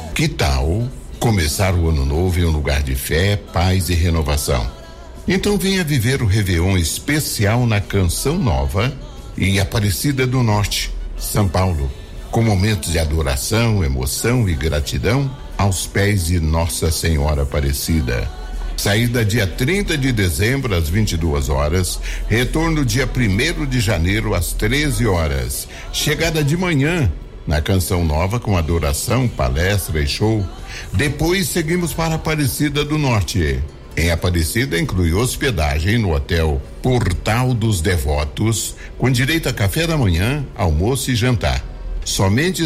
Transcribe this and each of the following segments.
Que tal começar o ano novo em um lugar de fé, paz e renovação? Então venha viver o Réveillon especial na Canção Nova e Aparecida do Norte, São Paulo, com momentos de adoração, emoção e gratidão aos pés de Nossa Senhora Aparecida. Saída dia 30 de dezembro às 22 horas, retorno dia 1º de janeiro às 13 horas. Chegada de manhã na Canção Nova com adoração, palestra e show. Depois seguimos para Aparecida do Norte. Em Aparecida inclui hospedagem no Hotel Portal dos Devotos, com direito a café da manhã, almoço e jantar. Somente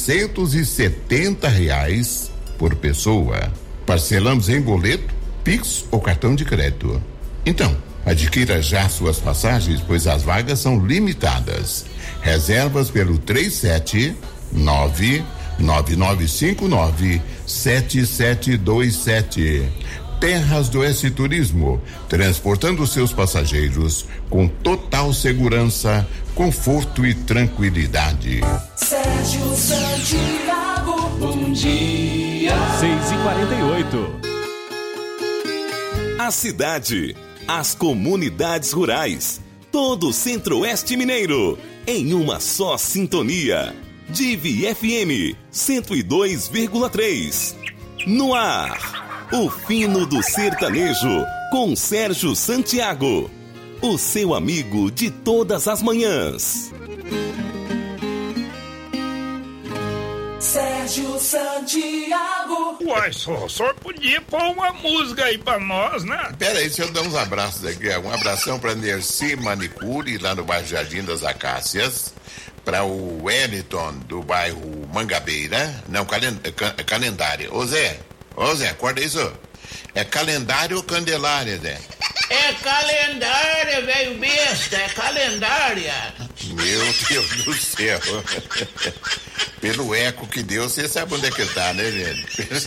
R$670 por pessoa. Parcelamos em boleto, Pix ou cartão de crédito. Então, adquira já suas passagens, pois as vagas são limitadas. Reservas pelo 379-9959-7727. Terras do S Turismo, transportando seus passageiros com total segurança, conforto e tranquilidade. Sérgio Santiago, bom dia. 6h48. A cidade, as comunidades rurais, todo o Centro-Oeste Mineiro, em uma só sintonia. Divi FM 102,3. No ar, o fino do sertanejo, com Sérgio Santiago, o seu amigo de todas as manhãs. Sérgio Santiago. Uai, só podia pôr uma música aí pra nós, né? Pera aí, deixa eu dar uns abraços aqui. Um abração pra Nerci Manicure, lá no bairro Jardim das Acácias. Pra o Wellington, do bairro Mangabeira. Não, Calendário. Ô Zé, acorda isso. É calendário ou candelária, Zé? É calendária, velho besta, é calendária. Meu Deus do céu. Pelo eco que deu, você sabe onde é que tá, né, gente?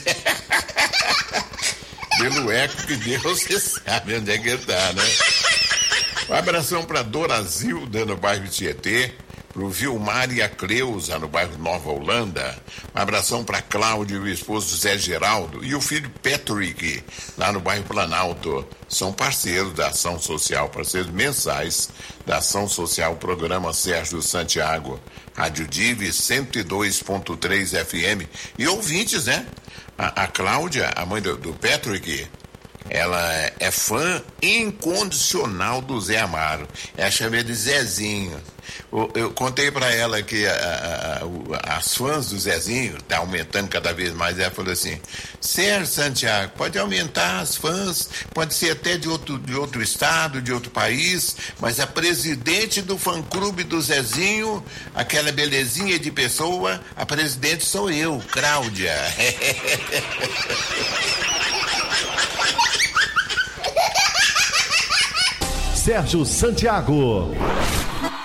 Pelo eco que deu, você sabe onde é que tá, né? Um abração pra Dorazilda, no bairro Tietê. Pro Vilmar e a Cleusa, no bairro Nova Holanda. Um abração para Cláudio e o esposo Zé Geraldo e o filho Patrick, lá no bairro Planalto. São parceiros da Ação Social, parceiros mensais da Ação Social, programa Sérgio Santiago, Rádio Divi 102.3 FM. E ouvintes, né? A Cláudia, a mãe do Patrick, ela é fã incondicional do Zé Amaro. Ela chama ele de Zezinho. Eu contei pra ela que as fãs do Zezinho tá aumentando cada vez mais. Ela falou assim: Sérgio Santiago, pode aumentar as fãs, pode ser até de outro estado, de outro país, mas a presidente do fã-clube do Zezinho, aquela belezinha de pessoa, a presidente sou eu, Cláudia. Sérgio Santiago.